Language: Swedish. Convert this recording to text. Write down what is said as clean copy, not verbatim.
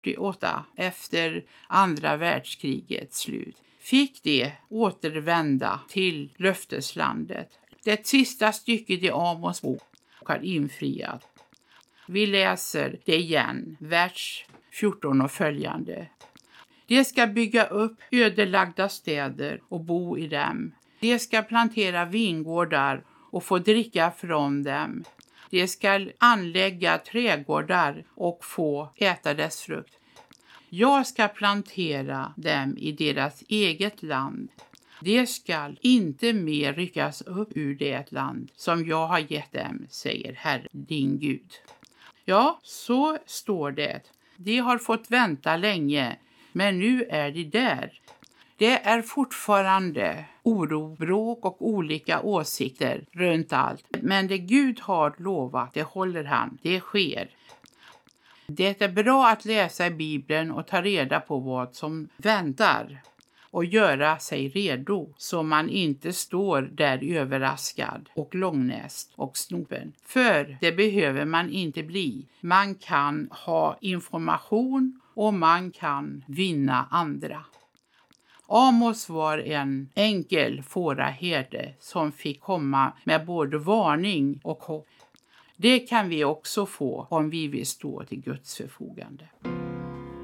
1948 efter andra världskrigets slut fick de återvända till löfteslandet. Det sista stycket i Amos bok har infriat. Vi läser det igen, vers 14 och följande. De ska bygga upp ödelagda städer och bo i dem. De ska plantera vingårdar och få dricka från dem. De ska anlägga trädgårdar och få äta dess frukt. Jag ska plantera dem i deras eget land. De ska inte mer ryckas upp ur det land som jag har gett dem, säger Herre din Gud. Ja, så står det. De har fått vänta länge, men nu är de där. Det är fortfarande oro, bråk och olika åsikter runt allt. Men det Gud har lovat, det håller han, det sker. Det är bra att läsa i Bibeln och ta reda på vad som väntar och göra sig redo så man inte står där överraskad och långnäst och snopen. För det behöver man inte bli. Man kan ha information och man kan vinna andra. Amos var en enkel fåraherde som fick komma med både varning och hopp. Det kan vi också få om vi vill stå till Guds förfogande.